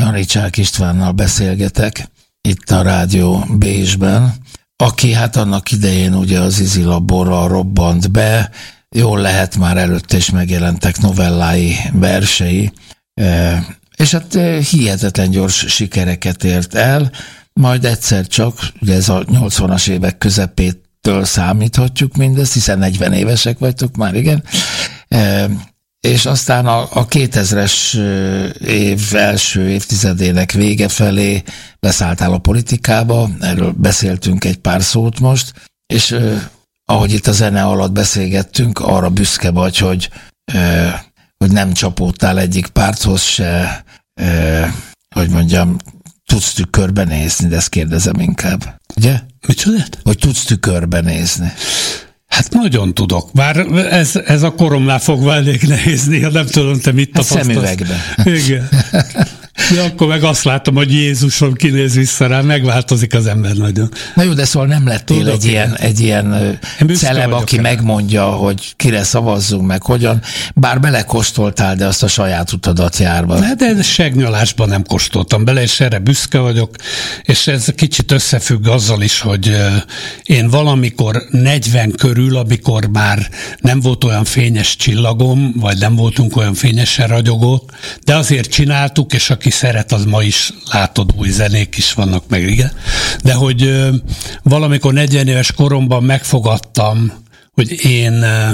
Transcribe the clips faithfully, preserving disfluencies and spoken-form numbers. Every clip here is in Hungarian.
Janricsák Istvánnal beszélgetek itt a Rádió Bécsben, aki hát annak idején ugye az Izi Laborral robbant be, jól lehet már előtte is megjelentek novellái, versei, és hát hihetetlen gyors sikereket ért el, majd egyszer csak, ugye ez a nyolcvanas évek közepétől számíthatjuk mindezt, hiszen negyven évesek vagytok már, igen, és aztán a, a kétezres év első évtizedének vége felé beszálltál a politikába, erről beszéltünk egy pár szót most, és eh, ahogy itt a zene alatt beszélgettünk, arra büszke vagy, hogy, eh, hogy nem csapódtál egyik párthoz se, eh, hogy mondjam, tudsz tükörbe nézni, de ezt kérdezem inkább, ugye? Micsodát? Hogy tudsz tükörbe nézni. Hát nagyon tudok, bár ez, ez a koromnál fogva elég nehéz néha, nem tudom, te mit tapasztalsz. Szemüvegben. Igen. De akkor meg azt látom, hogy Jézusom kinéz vissza rá, megváltozik az ember nagyon. Na jó, de szóval nem lettél Tudok, egy ilyen, egy ilyen celeb, aki ebben megmondja, hogy kire szavazzunk, meg hogyan, bár belekóstoltál, de azt a saját utadat járva. De, de segnyalásban nem kóstoltam bele, és erre büszke vagyok, és ez kicsit összefügg azzal is, hogy én valamikor negyven körül, amikor már nem volt olyan fényes csillagom, vagy nem voltunk olyan fényesen ragyogók, de azért csináltuk, és aki szeret, az ma is látod, új zenék is vannak meg, igen. De hogy ö, valamikor negyven éves koromban megfogadtam, hogy én ö,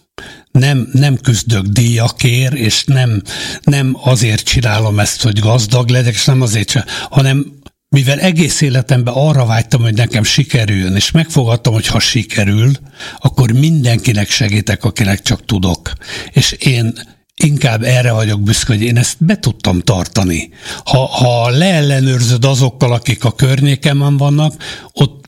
nem, nem küzdök díjakért, és nem, nem azért csinálom ezt, hogy gazdag legyek, és nem azért csinálom, hanem mivel egész életemben arra vágytam, hogy nekem sikerüljön, és megfogadtam, hogy ha sikerül, akkor mindenkinek segítek, akinek csak tudok. És én inkább erre vagyok büszke, hogy én ezt be tudtam tartani. Ha, ha leellenőrzöd azokkal, akik a környékemen vannak, ott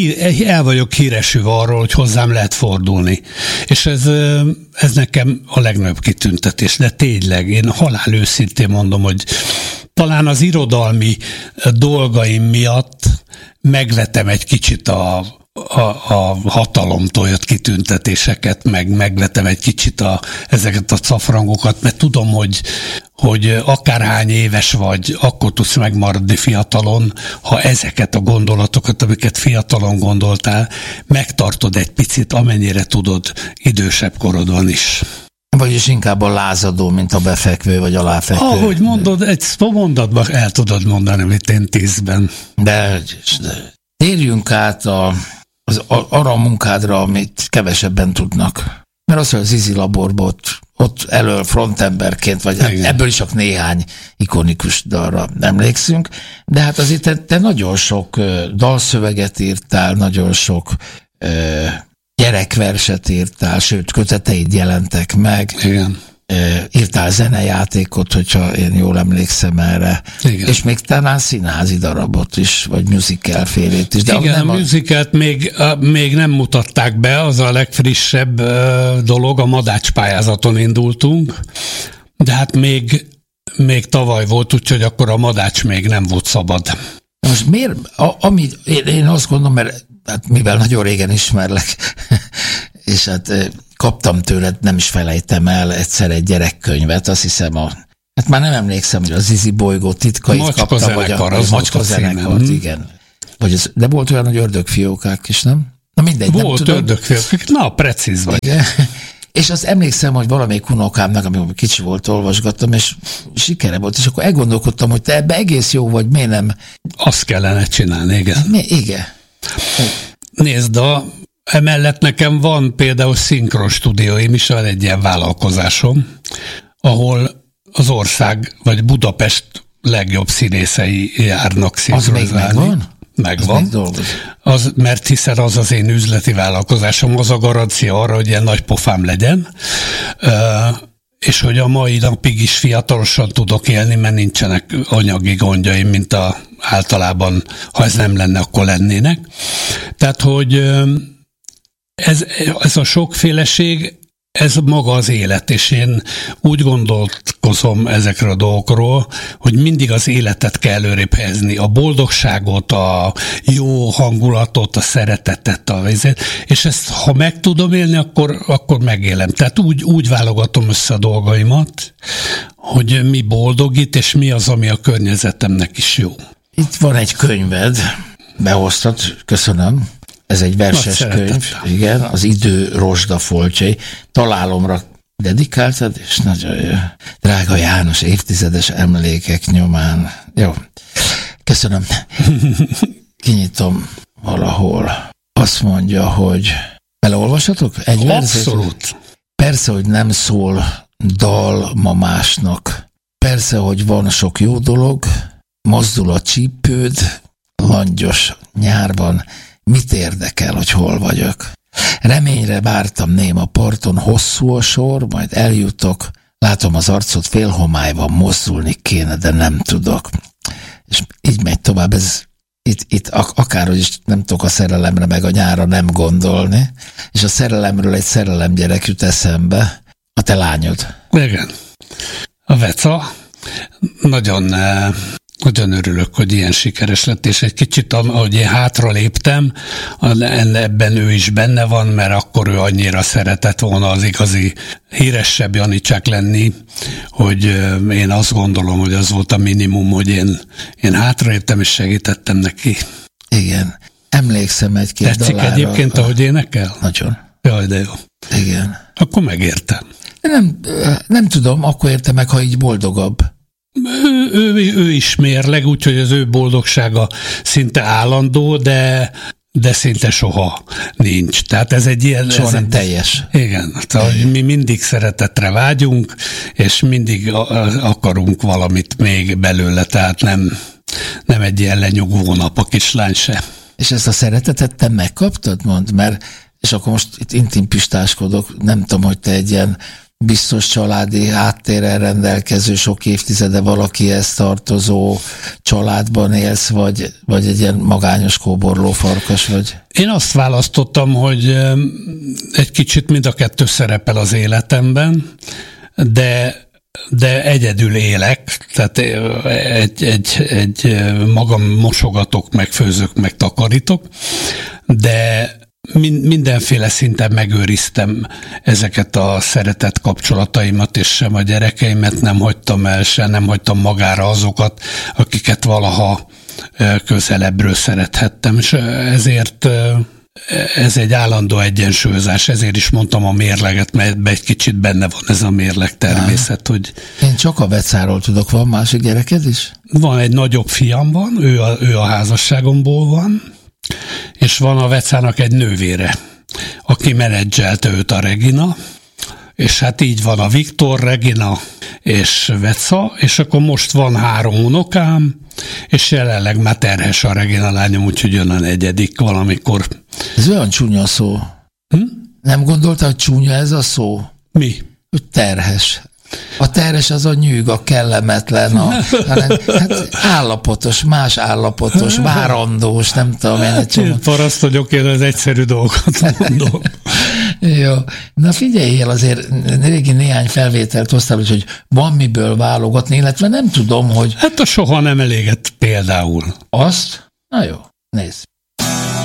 el vagyok híresülve arról, hogy hozzám lehet fordulni. És ez, ez nekem a legnagyobb kitüntetés. De tényleg, én halál őszintén mondom, hogy talán az irodalmi dolgaim miatt megvetem egy kicsit a A, a hatalomtól jött kitüntetéseket, meg megvetem egy kicsit a, ezeket a cafrangokat, mert tudom, hogy, hogy akárhány éves vagy, akkor tudsz megmaradni fiatalon, ha ezeket a gondolatokat, amiket fiatalon gondoltál, megtartod egy picit, amennyire tudod, idősebb korodon is. Vagyis inkább a lázadó, mint a befekvő, vagy aláfekvő. Ahogy mondod, egy mondatban el tudod mondani, amit én tízben. De, de térjünk át a Az, arra a munkádra, amit kevesebben tudnak. Mert az, hogy az Izi Laborban ott, ott elől frontemberként, vagy hát ebből is csak néhány ikonikus dalra emlékszünk, de hát azért te, te nagyon sok uh, dalszöveget írtál, nagyon sok uh, gyerekverset írtál, sőt, köteteid jelentek meg. Igen. Írtál zenejátékot, hogyha én jól emlékszem erre. Igen. És még talán színházi darabot is, vagy musical félét is. De igen, nem a musicalt még, még nem mutatták be, az a legfrissebb dolog, a Madács pályázaton indultunk, de hát még, még tavaly volt, úgyhogy akkor a Madács még nem volt szabad. Most miért, a, ami, én, én azt gondolom, mert hát mivel nagyon régen ismerlek, és hát kaptam tőled, nem is felejtem el egyszer egy gyerekkönyvet, azt hiszem a, hát már nem emlékszem, hogy az Izi bolygó titkait Macska kaptam, zenekar, vagy a, az a Macska zenekart, igen. Vagy az, de volt olyan, hogy ördögfiókák is, nem? Na mindegy, volt nem tudom. ördögfiókák, na precíz vagy. Igen. És azt emlékszem, hogy valamelyik unokámnak, amikor kicsi volt, olvasgattam, és sikere volt, és akkor elgondolkodtam, hogy te ebbe egész jó vagy, miért nem? Azt kellene csinálni, igen. Mi? Igen. Nézd, a emellett nekem van például szinkron stúdióim is, van egy ilyen vállalkozásom, ahol az ország, vagy Budapest legjobb színészei járnak szinkronizálni. Az még megvan? Megvan. Az, mert hiszen az az én üzleti vállalkozásom, az a garancia arra, hogy ilyen nagy pofám legyen, és hogy a mai napig is fiatalosan tudok élni, mert nincsenek anyagi gondjaim, mint a, általában, ha ez nem lenne, akkor lennének. Tehát, hogy ez, ez a sokféleség, ez maga az élet, és én úgy gondolkozom ezekről a dolgokról, hogy mindig az életet kell előrébb helyezni, a boldogságot, a jó hangulatot, a szeretetet, a vizet, és ezt ha meg tudom élni, akkor, akkor megélem. Tehát úgy, úgy válogatom össze a dolgaimat, hogy mi boldogít, és mi az, ami a környezetemnek is jó. Itt van egy könyved, behoztad, köszönöm. Ez egy verses könyv, igen, az idő rozsdafoltjai. Találomra dedikáltad, és nagyon jó. Drága János, évtizedes emlékek nyomán. Jó, köszönöm. Kinyitom valahol. Azt mondja, hogy beleolvashatok? Egy Abszolút. Persze, hogy nem szól dal ma másnak. Persze, hogy van sok jó dolog, mozdul a csípőd, langyos nyárban, mit érdekel, hogy hol vagyok? Reményre vártam néma parton, hosszú a sor, majd eljutok, látom az arcot félhomályban, mozdulni kéne, de nem tudok. És így megy tovább, ez itt, itt akárhogy is nem tudok a szerelemre meg a nyárra nem gondolni, és a szerelemről egy szerelem gyerek jut eszembe, a te lányod. Igen. A Veca nagyon... Nagyon örülök, hogy ilyen sikeres lett, és egy kicsit, ahogy én hátra léptem, ebben ő is benne van, mert akkor ő annyira szeretett volna az igazi híresebb Janicsák lenni, hogy én azt gondolom, hogy az volt a minimum, hogy én, én hátra léptem, és segítettem neki. Igen. Emlékszem egy-két Tetszik dalára. egyébként, ahogy énekel? Nagyon. Jaj, de jó. Igen. Akkor megértem. Nem, nem tudom, akkor érte meg, ha így boldogabb. Ő, ő, ő is mérleg, úgyhogy az ő boldogsága szinte állandó, de, de szinte soha nincs. Tehát ez egy ilyen... Soha ez nem egy, teljes. Igen, tehát mi mindig szeretetre vágyunk, és mindig akarunk valamit még belőle, tehát nem, nem egy ilyen lenyugvó nap a kislány se. És ezt a szeretetet te megkaptad, mondd, mert, és akkor most itt intim pistáskodok, nem tudom, hogy te egy ilyen biztos családi háttérrel rendelkező, sok évtizede valakihez tartozó családban élsz, vagy, vagy egy ilyen magányos kóborló farkas vagy? Én azt választottam, hogy egy kicsit mind a kettő szerepel az életemben, de, de egyedül élek, tehát egy, egy, egy magam mosogatok, meg főzök, meg takarítok, de mindenféle szinten megőriztem ezeket a szeretett kapcsolataimat, és sem a gyerekeimet nem hagytam el, sem nem hagytam magára azokat, akiket valaha közelebbről szerethettem, és ezért ez egy állandó egyensúlyozás, ezért is mondtam a mérleget, mert egy kicsit benne van ez a mérleg természet, hogy... Én csak a Vecáról tudok, van másik gyereked is? Van egy nagyobb fiam van, ő a, ő a házasságomból van, és van a Vecának egy nővére, aki menedzselte őt, a Regina, és hát így van a Viktor, Regina és Veca, és akkor most van három unokám, és jelenleg már terhes a Regina lányom, úgyhogy jön a negyedik valamikor. Ez olyan csúnya szó. Hm? Nem gondolta, hogy csúnya ez a szó? Mi? Hogy terhes. A terhes az a nyűg, a kellemetlen, a, hát állapotos, más állapotos, várandós, nem tudom én. Én paraszt vagyok, én az egyszerű dolgot mondom. Jó. Na figyeljél, azért régi néhány felvételt hoztál, hogy van miből válogatni, illetve nem tudom, hogy... Hát a soha nem eléget például. Azt? Na jó, nézd.